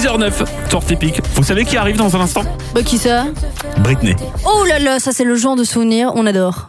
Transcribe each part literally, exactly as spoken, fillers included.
dix heures neuf, tour typique. Vous savez qui arrive dans un instant? Bah qui ça? Britney. Oh là là, ça c'est le genre de souvenir, on adore.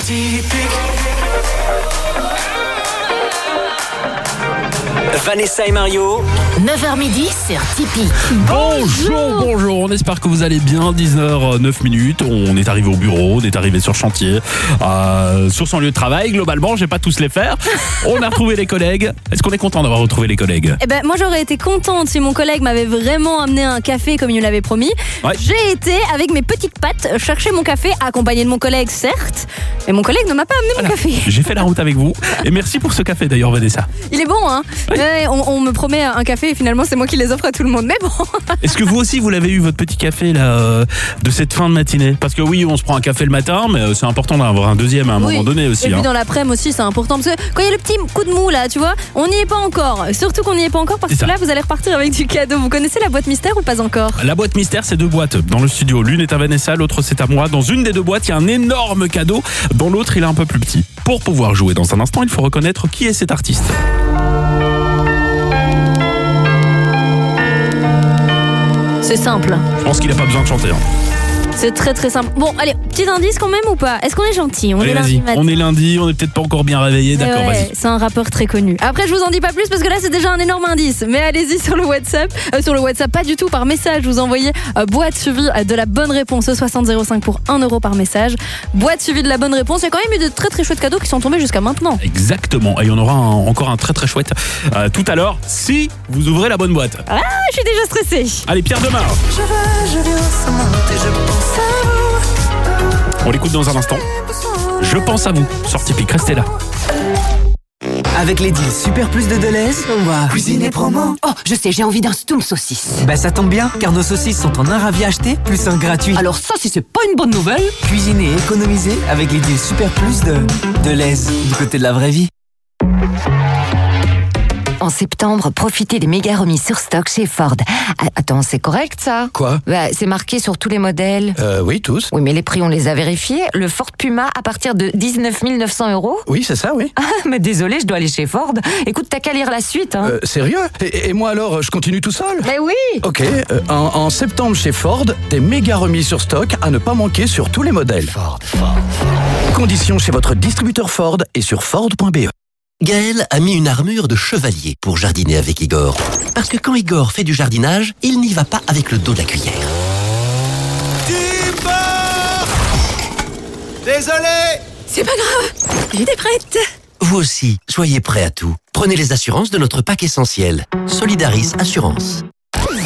Vanessa et Mario. neuf heures midi sur Tipeee. Bonjour, bonjour, on espère que vous allez bien. dix heures neuf minutes, on est arrivé au bureau, on est arrivé sur chantier, euh, sur son lieu de travail. Globalement, je vais pas tous les faire. On a retrouvé les collègues. Est-ce qu'on est content d'avoir retrouvé les collègues? Eh ben moi j'aurais été contente si mon collègue m'avait vraiment amené un café comme il me l'avait promis. Ouais. J'ai été avec mes petites pattes chercher mon café, accompagné de mon collègue certes, mais mon collègue ne m'a pas amené mon Voilà. café. J'ai fait la route avec vous. Et merci pour ce café d'ailleurs, Vanessa. Il est bon hein. Oui. Ouais, on, on me promet un café et finalement c'est moi qui les offre à tout le monde, mais bon. Est-ce que vous aussi vous l'avez eu votre petit café là euh, de cette fin de matinée? Parce que oui, on se prend un café le matin, mais euh, c'est important d'en avoir un deuxième à un Oui. moment donné aussi. Et puis hein. dans l'après-midi aussi c'est important parce que quand il y a le petit coup de mou là, tu vois, on n'y est pas encore. Surtout qu'on n'y est pas encore parce C'est que ça. là vous allez repartir avec du cadeau. Vous connaissez la boîte mystère ou pas encore? La boîte mystère, c'est deux boîtes dans le studio. L'une est à Vanessa, l'autre c'est à moi. Dans une des deux boîtes, il y a un énorme cadeau. Dans l'autre, il est un peu plus petit. Pour pouvoir jouer dans un instant, il faut reconnaître qui est cet artiste. C'est simple. Je pense qu'il n'a pas besoin de chanter. hein. C'est très très simple. Bon, allez, petit indice quand même ou pas? Est-ce qu'on est gentil? On Allez, est lundi vas-y. matin. On est lundi, on est peut-être pas encore bien réveillé. D'accord, Eh ouais, vas-y. c'est un rappeur très connu. Après, je vous en dis pas plus parce que là, c'est déjà un énorme indice. Mais allez-y sur le WhatsApp. Euh, sur le WhatsApp, pas du tout, par message. Vous envoyez euh, boîte suivie euh, de la bonne réponse au soixante zéro cinq pour un euro par message. Boîte suivie de la bonne réponse. Il y a quand même eu de très très chouettes cadeaux qui sont tombés jusqu'à maintenant. Exactement. Et il y en aura un- encore un très très chouette euh, tout à l'heure si vous ouvrez la bonne boîte. Ah, je suis déjà stressée. Allez, Pierre Demar. Je veux, je viens, ça monte et je pense à vous. On l'écoute dans un instant. Je pense à vous. Sortie pique, restez là. Avec les deals Super Plus de Deleuze, on va Cuisiner promo. Oh, je sais, j'ai envie d'un stoum saucisse. Bah ça tombe bien, car nos saucisses sont en un ravi acheté, plus un gratuit. Alors ça, si c'est pas une bonne nouvelle. Cuisiner et économiser avec les deals Super Plus de Deleuze, du côté de la vraie vie. En septembre, profitez des méga remises sur stock chez Ford. Ah, attends, c'est correct ça? Quoi? Bah, c'est marqué sur tous les modèles. Euh, oui, tous. Oui, mais les prix, on les a vérifiés. Le Ford Puma à partir de dix-neuf mille neuf cents euros. Oui, c'est ça, oui. Ah, mais désolé, je dois aller chez Ford. Écoute, t'as qu'à lire la suite. Hein. Euh, sérieux? et, et moi alors, je continue tout seul? Mais oui. Ok, euh, en, en septembre chez Ford, des méga remises sur stock à ne pas manquer sur tous les modèles. Ford, Ford. Conditions chez votre distributeur Ford et sur Ford point B E. Gaël a mis une armure de chevalier pour jardiner avec Igor. Parce que quand Igor fait du jardinage, il n'y va pas avec le dos de la cuillère. Désolé. C'est pas grave. J'étais prête. Vous aussi, soyez prêts à tout. Prenez les assurances de notre pack essentiel. Solidaris Assurance.